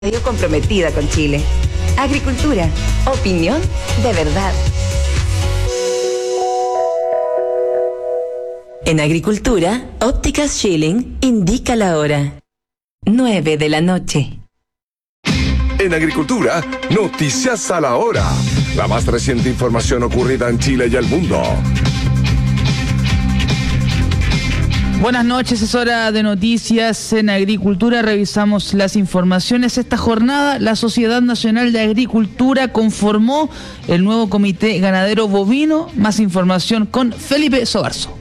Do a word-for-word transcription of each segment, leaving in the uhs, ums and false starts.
Radio comprometida con Chile. Agricultura, opinión de verdad. En Agricultura, Ópticas Schilling indica la hora. nueve de la noche. En Agricultura, noticias a la hora. La más reciente información ocurrida en Chile y el mundo. Buenas noches, es hora de noticias en Agricultura. Revisamos las informaciones. Esta jornada, la Sociedad Nacional de Agricultura conformó el nuevo Comité Ganadero Bovino. Más información con Felipe Sobarzo.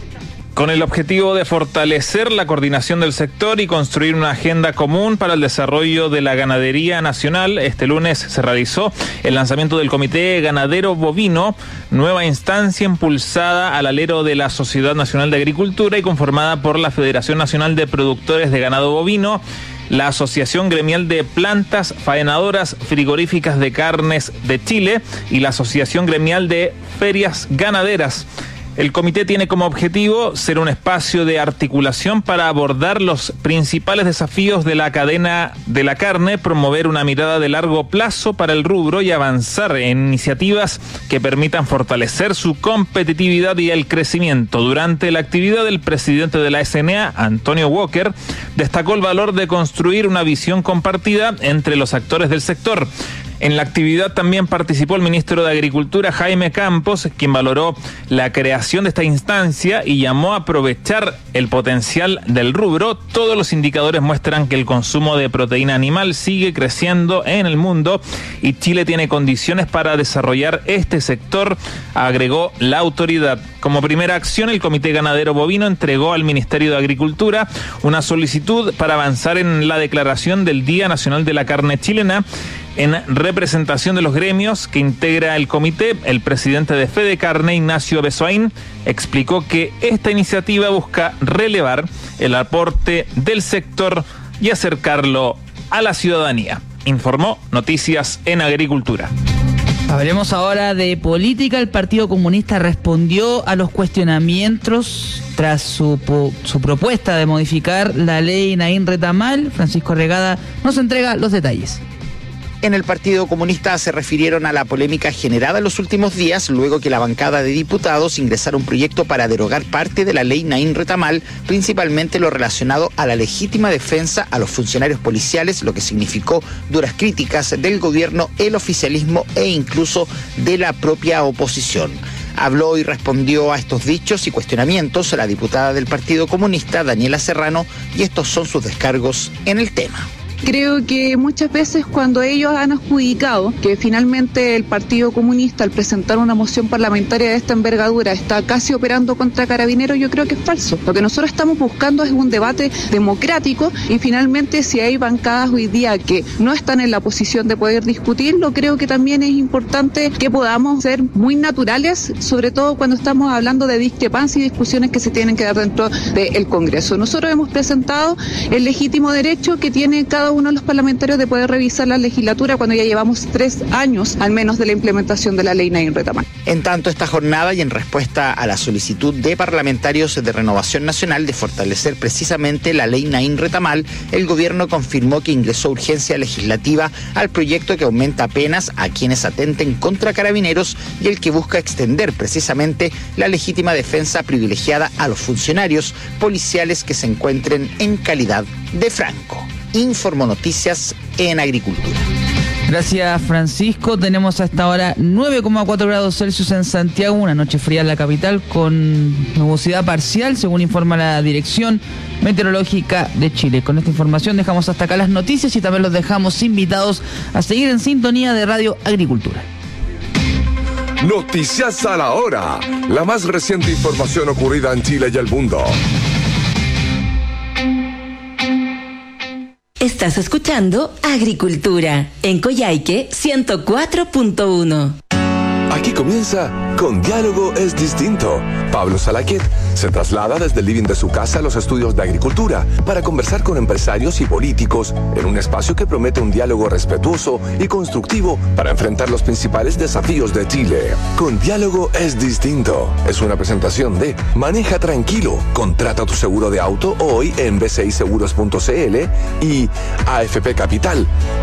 Con el objetivo de fortalecer la coordinación del sector y construir una agenda común para el desarrollo de la ganadería nacional, este lunes se realizó el lanzamiento del Comité Ganadero Bovino, nueva instancia impulsada al alero de la Sociedad Nacional de Agricultura y conformada por la Federación Nacional de Productores de Ganado Bovino, la Asociación Gremial de Plantas Faenadoras Frigoríficas de Carnes de Chile y la Asociación Gremial de Ferias Ganaderas. El comité tiene como objetivo ser un espacio de articulación para abordar los principales desafíos de la cadena de la carne, promover una mirada de largo plazo para el rubro y avanzar en iniciativas que permitan fortalecer su competitividad y el crecimiento. Durante la actividad, el presidente de la S N A, Antonio Walker, destacó el valor de construir una visión compartida entre los actores del sector. En la actividad también participó el ministro de Agricultura, Jaime Campos, quien valoró la creación de esta instancia y llamó a aprovechar el potencial del rubro. Todos los indicadores muestran que el consumo de proteína animal sigue creciendo en el mundo y Chile tiene condiciones para desarrollar este sector, agregó la autoridad. Como primera acción, el Comité Ganadero Bovino entregó al Ministerio de Agricultura una solicitud para avanzar en la declaración del Día Nacional de la Carne Chilena. En representación de los gremios que integra el comité, el presidente de Fede Carne, Ignacio Besoain, explicó que esta iniciativa busca relevar el aporte del sector y acercarlo a la ciudadanía. Informó Noticias en Agricultura. Hablemos ahora de política. El Partido Comunista respondió a los cuestionamientos tras su, su propuesta de modificar la ley Naín Retamal. Francisco Regada nos entrega los detalles. En el Partido Comunista se refirieron a la polémica generada en los últimos días luego que la bancada de diputados ingresara un proyecto para derogar parte de la ley Naín Retamal, principalmente lo relacionado a la legítima defensa a los funcionarios policiales, lo que significó duras críticas del gobierno, el oficialismo e incluso de la propia oposición. Habló y respondió a estos dichos y cuestionamientos la diputada del Partido Comunista, Daniela Serrano, y estos son sus descargos en el tema. Creo que muchas veces cuando ellos han adjudicado que finalmente el Partido Comunista al presentar una moción parlamentaria de esta envergadura está casi operando contra Carabineros, yo creo que es falso. Lo que nosotros estamos buscando es un debate democrático y finalmente si hay bancadas hoy día que no están en la posición de poder discutirlo, creo que también es importante que podamos ser muy naturales, sobre todo cuando estamos hablando de discrepancias y discusiones que se tienen que dar dentro del Congreso. Nosotros hemos presentado el legítimo derecho que tiene cada uno de los parlamentarios de poder revisar la legislatura cuando ya llevamos tres años al menos de la implementación de la ley Naín Retamal. En tanto, esta jornada y en respuesta a la solicitud de parlamentarios de Renovación Nacional de fortalecer precisamente la ley Naín Retamal, el gobierno confirmó que ingresó urgencia legislativa al proyecto que aumenta penas a quienes atenten contra Carabineros y el que busca extender precisamente la legítima defensa privilegiada a los funcionarios policiales que se encuentren en calidad de franco. Informó Noticias en Agricultura. Gracias, Francisco. Tenemos hasta ahora nueve coma cuatro grados Celsius en Santiago, una noche fría en la capital con nubosidad parcial, según informa la Dirección Meteorológica de Chile. Con esta información dejamos hasta acá las noticias y también los dejamos invitados a seguir en sintonía de Radio Agricultura. Noticias a la hora. La más reciente información ocurrida en Chile y el mundo. Estás escuchando Agricultura en Coyhaique ciento cuatro punto uno. Aquí comienza Con Diálogo es Distinto. Pablo Salaquet Se traslada desde el living de su casa a los estudios de agricultura para conversar con empresarios y políticos en un espacio que promete un diálogo respetuoso y constructivo para enfrentar los principales desafíos de Chile. Con Diálogo es distinto. Es una presentación de Maneja Tranquilo. Contrata tu seguro de auto hoy en b c i seguros punto c l y A F P Capital.